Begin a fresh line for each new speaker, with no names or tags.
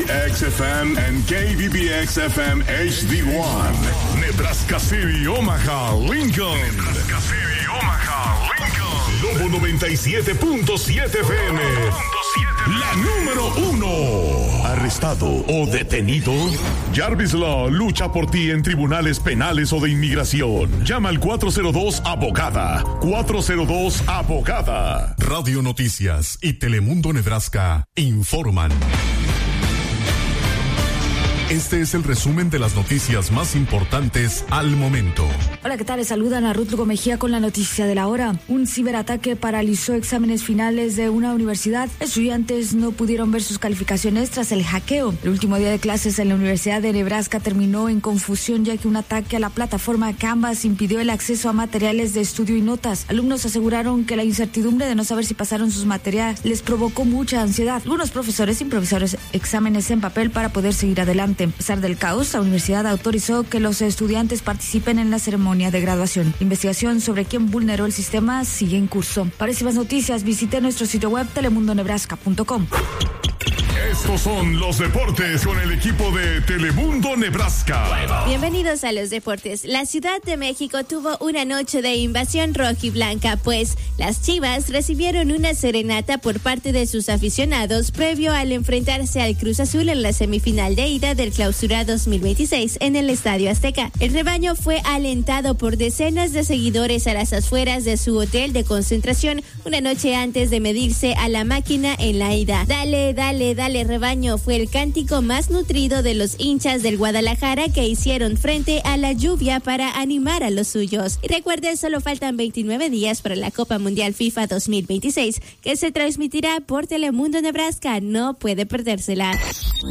KBBX-FM and KBBX-FM HD1. Nebraska City, Omaha, Lincoln. Nebraska City, Omaha, Lincoln. Lobo 97.7 FM. La número 1. ¿Arrestado o detenido? Jarvis Law lucha por ti en tribunales penales o de inmigración. Llama al 402-ABOGADA. 402-ABOGADA. Radio Noticias y Telemundo Nebraska informan. Este es el resumen de las noticias más importantes al momento.
Hola, ¿qué tal? Les saludan a Ruth Lugo Mejía con la noticia de la hora. Un ciberataque paralizó exámenes finales de una universidad. Estudiantes no pudieron ver sus calificaciones tras el hackeo. El último día de clases en la Universidad de Nebraska terminó en confusión, ya que un ataque a la plataforma Canvas impidió el acceso a materiales de estudio y notas. Alumnos aseguraron que la incertidumbre de no saber si pasaron sus materiales les provocó mucha ansiedad. Algunos profesores improvisaron exámenes en papel para poder seguir adelante. A pesar del caos, la universidad autorizó que los estudiantes participen en la ceremonia de graduación. La investigación sobre quién vulneró el sistema sigue en curso. Para más noticias, visite nuestro sitio web telemundonebraska.com.
Estos son los deportes con el equipo de Telemundo Nebraska.
Bienvenidos a los deportes. La Ciudad de México tuvo una noche de invasión rojiblanca, pues las Chivas recibieron una serenata por parte de sus aficionados previo al enfrentarse al Cruz Azul en la semifinal de ida del Clausura 2026 en el Estadio Azteca. El rebaño fue alentado por decenas de seguidores a las afueras de su hotel de concentración una noche antes de medirse a la máquina en la ida. Dale, dale, dale, rebaño, fue el cántico más nutrido de los hinchas del Guadalajara, que hicieron frente a la lluvia para animar a los suyos. Y recuerden, solo faltan 29 días para la Copa Mundial FIFA 2026, que se transmitirá por Telemundo Nebraska. No puede perdérsela.